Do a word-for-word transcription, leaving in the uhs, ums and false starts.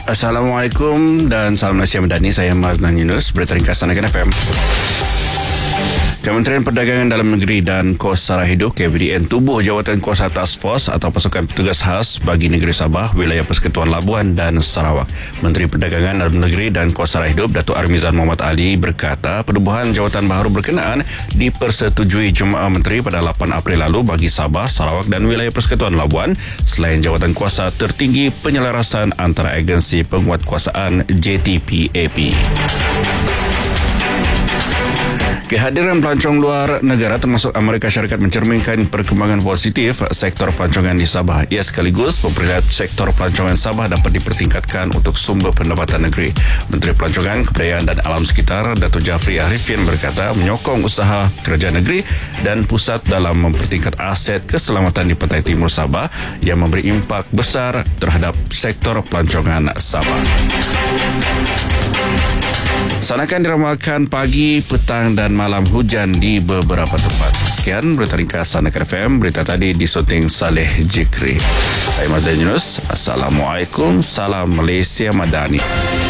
Assalamualaikum dan salam Malaysia Madani. Saya Mazlan Yunus, berita ringkas Sanakan F M. Kementerian Perdagangan Dalam Negeri dan Kos Sara Hidup K B D N tubuh Jawatan Kuasa Task Force atau pasukan petugas khas bagi negeri Sabah, wilayah Persekutuan Labuan dan Sarawak. Menteri Perdagangan Dalam Negeri dan Kos Sara Hidup Datuk Armizan Mohamad Ali berkata penubuhan jawatan baharu berkenaan dipersetujui Jemaah Menteri pada lapan April lalu bagi Sabah, Sarawak dan wilayah Persekutuan Labuan selain jawatan kuasa tertinggi penyelarasan antara agensi penguatkuasaan J T P A P. Kehadiran pelancong luar negara termasuk Amerika Syarikat mencerminkan perkembangan positif sektor pelancongan di Sabah. Ia sekaligus memperlihat sektor pelancongan Sabah dapat dipertingkatkan untuk sumber pendapatan negeri. Menteri Pelancongan, Kebudayaan dan Alam Sekitar Datuk Jafri Arifin berkata menyokong usaha kerajaan negeri dan pusat dalam mempertingkat aset keselamatan di pantai timur Sabah yang memberi impak besar terhadap sektor pelancongan Sabah. Sanakan diramalkan pagi, petang dan malam hujan di beberapa tempat. Sekian berita ringkas Sanakan F M. Berita tadi disunting Saleh Jikri. Saya Mazlan Yunus. Assalamualaikum. Salam Malaysia Madani.